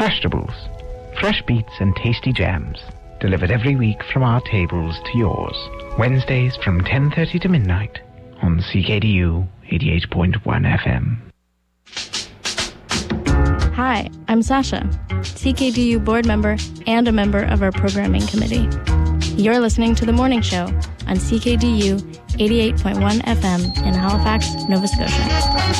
Freshtables, fresh beets and tasty jams, delivered every week from our tables to yours. Wednesdays from 10:30 to midnight on CKDU 88.1 FM. Hi, I'm Sasha, CKDU board member and a member of our programming committee. You're listening to The Morning Show on CKDU 88.1 FM in Halifax, Nova Scotia.